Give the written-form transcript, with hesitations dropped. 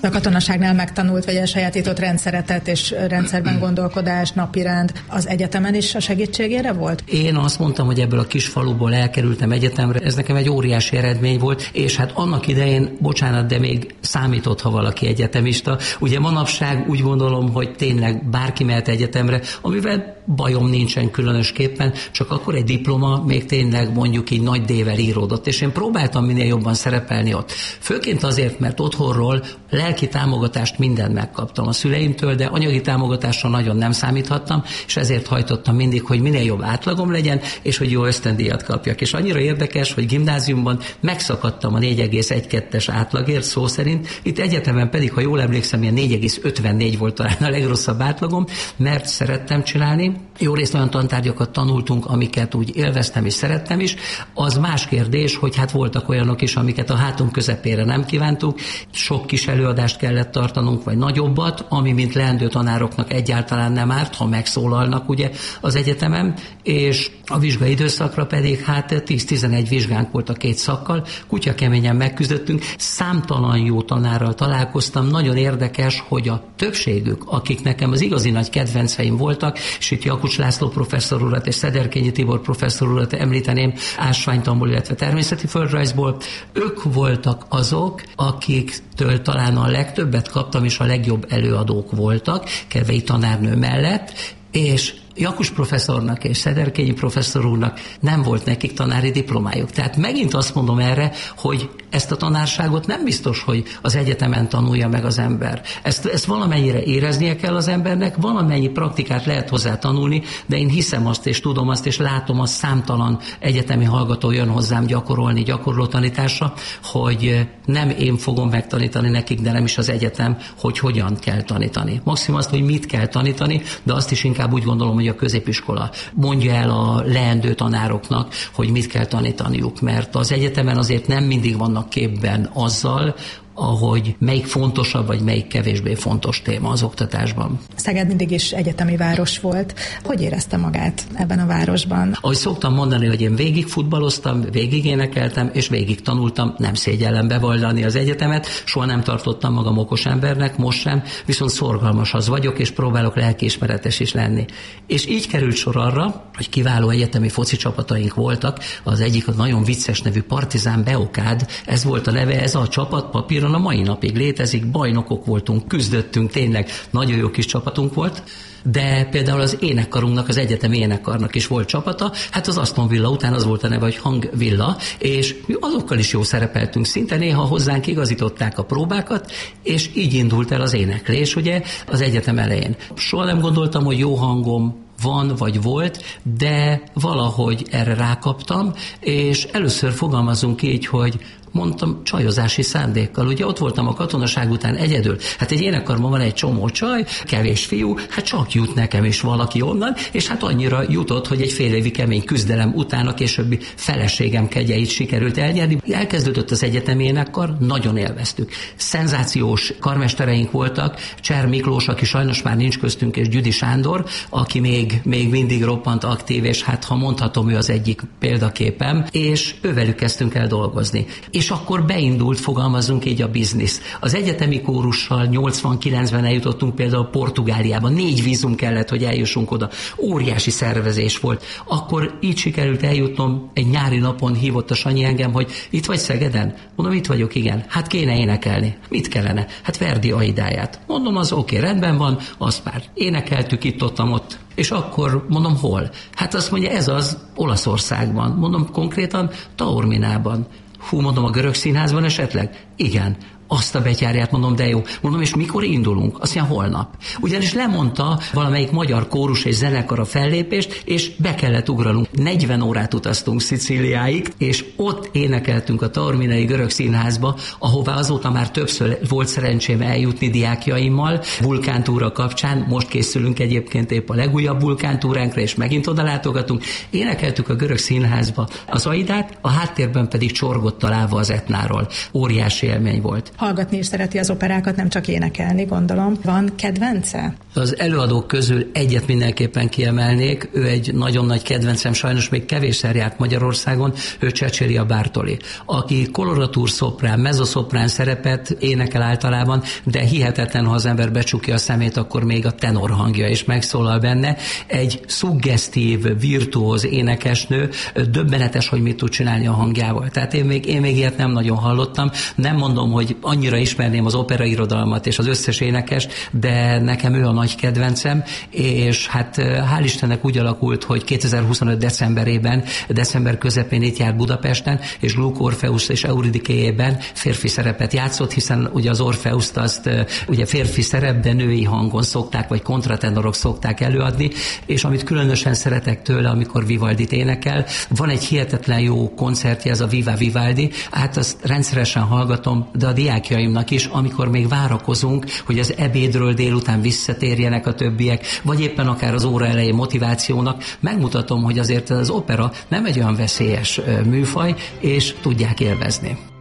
A katonaságnál megtanult vagy elsajátított rendszeretet és rendszerben gondolkodás, napirend az egyetemen is a segítségére volt? Én azt mondtam, hogy ebből a kis faluból elkerültem egyetemre, ez nekem egy óriási eredmény volt, és hát annak idején, bocsánat, de még számított, ha valaki egyetemista. Ugye manapság úgy gondolom, hogy tényleg bárki mehet egyetemre, amivel bajom nincsen különösképpen, csak akkor egy diploma még tényleg mondjuk így nagy D-vel íródott, és én próbáltam minél jobban szerepelni ott. Főként azért, mert otthonról lelki támogatást mindent megkaptam a szüleimtől, de anyagi támogatásra nagyon nem számíthattam, és ezért hajtottam mindig, hogy minél jobb átlagom legyen, és hogy jó ösztöndíjat kapjak. És annyira érdekes, hogy gimnáziumban megszakadtam a 4,1-2-es átlagért szó szerint, itt egyetemen pedig, ha jól emlékszem, ilyen 4,54 volt talán a legrosszabb átlagom, mert szerettem csinálni. Jó részt olyan tantárgyakat tanultunk, amiket úgy élveztem és szerettem is. Az más kérdés, hogy hát voltak olyanok is, amiket a hátunk közepére nem kívántuk. Sok kis előadást kellett tartanunk, vagy nagyobbat, ami mint leendő tanároknak egyáltalán nem árt, ha megszólalnak ugye az egyetemen, és a vizsgai időszakra pedig hát 10-11 vizsgánk volt a 2 szakkal, kutyakeményen megküzdöttünk, számtalan jó tanárral találkoztam, nagyon érdekes, hogy a többségük, akik nekem az igazi nagy kedvenceim voltak, és itt Jakucs László professzor urat és Szederkényi Tibor professzor urat említeném, ásványtanból, illetve természeti földrajzból, ők voltak azok, akiktől talán a legtöbbet kaptam, és a legjobb előadók voltak, Kervei tanárnő mellett, és Jakus professzornak és Szederkényi professzor úrnak nem volt nekik tanári diplomájuk. Tehát megint azt mondom erre, hogy ezt a tanárságot nem biztos, hogy az egyetemen tanulja meg az ember. Ezt valamennyire éreznie kell az embernek, valamennyi praktikát lehet hozzá tanulni, de én hiszem azt, és tudom azt, és látom azt, számtalan egyetemi hallgató jön hozzám gyakorolni, gyakorló tanításra, hogy nem én fogom megtanítani nekik, de nem is az egyetem, hogy hogyan kell tanítani. Maximum azt, hogy mit kell tanítani, de azt is inkább úgy gondolom, hogy a középiskola mondja el a leendő tanároknak, hogy mit kell tanítaniuk, mert az egyetemen azért nem mindig vannak képben azzal, ahogy melyik fontosabb, vagy melyik kevésbé fontos téma az oktatásban. Szeged mindig is egyetemi város volt. Hogy érezte magát ebben a városban? Ahogy szoktam mondani, hogy én végig futballoztam, végig énekeltem, és végig tanultam, nem szégyellem bevallani az egyetemet, soha nem tartottam magam okos embernek, most sem, viszont szorgalmas az vagyok, és próbálok lelkiismeretes is lenni. És így került sor arra, hogy kiváló egyetemi foci csapataink voltak, az egyik a nagyon vicces nevű Partizán Beokád, ez volt a neve, ez a csapat papíron a mai napig létezik, bajnokok voltunk, küzdöttünk, tényleg nagyon jó kis csapatunk volt, de például az énekkarunknak, az egyetemi énekkarnak is volt csapata, hát az Aston Villa után az volt a neve, hogy Hangvilla, és mi azokkal is jó szerepeltünk, szinte néha hozzánk igazították a próbákat, és így indult el az éneklés, ugye, az egyetem elején. Soha nem gondoltam, hogy jó hangom van vagy volt, de valahogy erre rákaptam, és először fogalmazunk így, hogy mondtam, csajozási szándékkal. Ugye ott voltam a katonaság után egyedül. Hát egy énekkarban van egy csomó csaj, kevés fiú, hát csak jut nekem is valaki onnan, és hát annyira jutott, hogy egy fél évi kemény küzdelem után a későbbi feleségem kegyeit sikerült elnyerni. Elkezdődött az egyetemi énekkar, nagyon élveztük. Szenzációs karmestereink voltak, Cser Miklós, aki sajnos már nincs köztünk, és Gyüdi Sándor, aki még mindig roppant aktív, és hát ha mondhatom, ő az egyik példaképem, és ővelük kezdtünk el dolgozni. És akkor beindult, fogalmazunk így, a biznisz. Az egyetemi kórussal 89-ben eljutottunk például Portugáliába, 4 vízum kellett, hogy eljussunk oda. Óriási szervezés volt. Akkor így sikerült eljutnom, egy nyári napon hívott a Sanyi engem, hogy itt vagy Szegeden? Mondom, itt vagyok, igen. Hát kéne énekelni. Mit kellene? Hát Verdi Aidáját. Mondom, az oké, rendben van, azt már énekeltük itt-ott. És akkor mondom, hol? Hát azt mondja, ez az Olaszországban. Mondom, konkrétan Taorminában. Hú, mondom, a Görög Színházban esetleg? Igen. Azt a betyárját, mondom, de jó. Mondom, és mikor indulunk? Azt mondja, holnap. Ugyanis lemondta valamelyik magyar kórus és zenekar a fellépést, és be kellett ugranunk. 40 órát utaztunk Szicíliáig, és ott énekeltünk a Taorminai Görög Színházba, ahová azóta már többször volt szerencsém eljutni diákjaimmal, vulkántúra kapcsán. Most készülünk egyébként épp a legújabb vulkántúránkra, és megint oda látogatunk. Énekeltük a Görög Színházba az Aidát, a háttérben pedig csorgott találva az Etnáról. Óriási élmény volt. hallgatni is szereti az operákat, nem csak énekelni, gondolom. Van kedvence? Az előadók közül egyet mindenképpen kiemelnék, ő egy nagyon nagy kedvencem, sajnos még kevésszer járt Magyarországon, ő Cecília Bartoli, aki koloratúr szoprán, mezzoszoprán szerepet énekel általában, de hihetetlen, ha az ember becsukja a szemét, akkor még a tenor hangja is megszólal benne. Egy szuggesztív, virtuóz énekesnő, döbbenetes, hogy mit tud csinálni a hangjával. Tehát én még ilyet nem nagyon hallottam. Nem mondom, hogy annyira ismerném az operairodalmat és az összes énekest, de nekem ő a nagy kedvencem, és hát hál' Istennek úgy alakult, hogy 2025. december közepén itt járt Budapesten, és Gluck Orfeusz és Euridikéjében férfi szerepet játszott, hiszen ugye az Orfeuszt azt ugye férfi szerep, de női hangon szokták, vagy kontratenorok szokták előadni, és amit különösen szeretek tőle, amikor Vivaldit énekel, van egy hihetetlen jó koncertje, ez a Viva Vivaldi, hát azt rendszeresen hallgatom, de a diákjaimnak is, amikor még várakozunk, hogy az ebédről délután visszatérjenek a többiek, vagy éppen akár az óra elején motivációnak, megmutatom, hogy azért az opera nem egy olyan veszélyes műfaj, és tudják élvezni.